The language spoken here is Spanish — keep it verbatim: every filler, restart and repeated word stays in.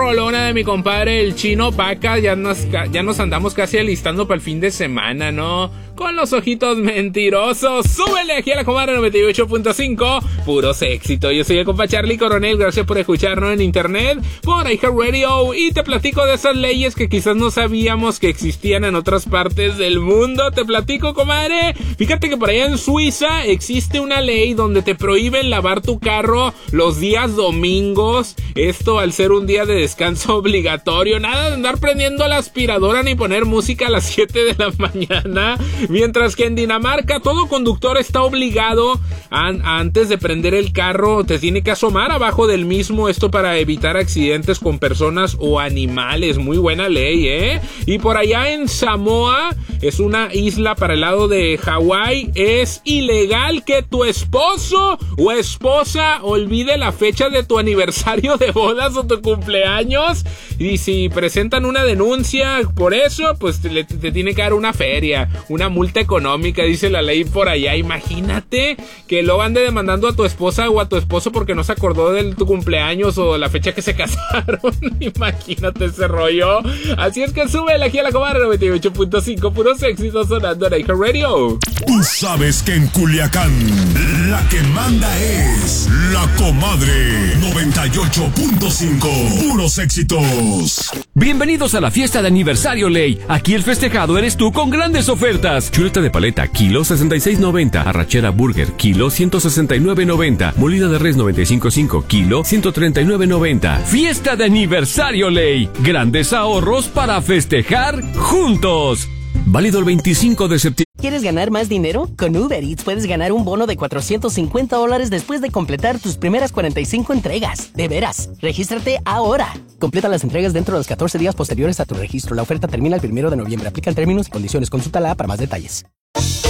Rolona de mi compadre el Chino Paca, ya nos, ya nos andamos casi alistando para el fin de semana, ¿no? Con los ojitos mentirosos. Súbele aquí a la comadre noventa y ocho punto cinco, puros éxitos. Yo soy el compa Charlie Coronel, gracias por escucharnos en internet, por iHeartRadio, y te platico de esas leyes que quizás no sabíamos que existían en otras partes del mundo. Te platico, comadre. Fíjate que por allá en Suiza existe una ley donde te prohíben lavar tu carro los días domingos. Esto al ser un día de descanso obligatorio. Nada de andar prendiendo la aspiradora ni poner música a las siete de la mañana. Mientras que en Dinamarca todo conductor está obligado a, a antes de prender el carro, te tiene que asomar abajo del mismo, esto para evitar accidentes con personas o animales. Muy buena ley, ¿eh? Y por allá en Samoa, es una isla para el lado de Hawái, es ilegal que tu esposo o esposa olvide la fecha de tu aniversario de bodas o tu cumpleaños, y si presentan una denuncia por eso, pues te, te tiene que dar una feria, una multa económica, dice la ley por allá. Imagínate que luego ande demandando a tu esposa o a tu esposo porque no se acordó de tu cumpleaños o la fecha que se casaron. Imagínate ese rollo. Así es que súbele aquí a la comadre noventa y ocho punto cinco, puros éxitos sonando en iHeartRadio. Tú sabes que en Culiacán la que manda es la comadre noventa y ocho punto cinco, puros éxitos. Bienvenidos a la fiesta de aniversario Ley. Aquí el festejado eres tú con grandes ofertas. Chuleta de paleta, kilo sesenta y seis noventa. Arrachera burger, kilo ciento sesenta y nueve noventa. Molida de res noventa y cinco punto cinco, kilo ciento treinta y nueve noventa. Fiesta de aniversario Ley. Grandes ahorros para festejar juntos. Válido el veinticinco de septiembre. ¿Quieres ganar más dinero? Con Uber Eats puedes ganar un bono de cuatrocientos cincuenta dólares después de completar tus primeras cuarenta y cinco entregas. De veras, regístrate ahora. Completa las entregas dentro de los catorce días posteriores a tu registro. La oferta termina el primero de noviembre. Aplican términos y condiciones. Consúltala para más detalles.